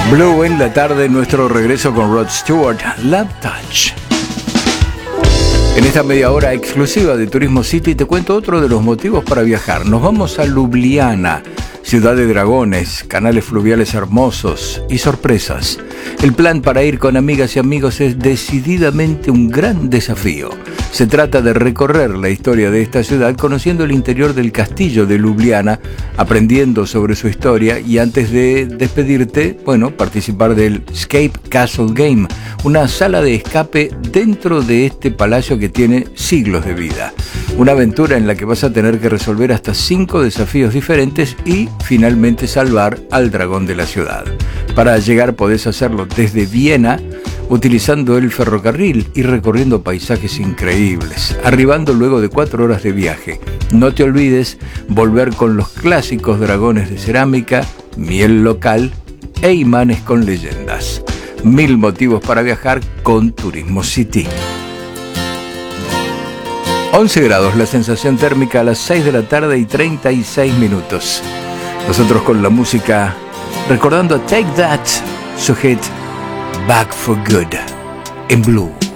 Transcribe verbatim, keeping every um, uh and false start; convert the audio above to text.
Blue en la tarde, nuestro regreso con Rod Stewart, Love Touch. En esta media hora exclusiva de Turismo City te cuento otro de los motivos para viajar. Nos vamos a Ljubljana, ciudad de dragones, canales fluviales hermosos y sorpresas. El plan para ir con amigas y amigos es decididamente un gran desafío. Se trata de recorrer la historia de esta ciudad conociendo el interior del castillo de Ljubljana, aprendiendo sobre su historia y antes de despedirte, bueno, participar del Escape Castle Game, una sala de escape dentro de este palacio que tiene siglos de vida. Una aventura en la que vas a tener que resolver hasta cinco desafíos diferentes y finalmente salvar al dragón de la ciudad. Para llegar podés hacerlo desde Viena, utilizando el ferrocarril y recorriendo paisajes increíbles, arribando luego de cuatro horas de viaje. No te olvides volver con los clásicos dragones de cerámica, miel local e imanes con leyendas. Mil motivos para viajar con Turismo City. once grados la sensación térmica a las seis de la tarde y treinta y seis minutos. Nosotros con la música recordando a Take That, su hit Back for Good en Blue.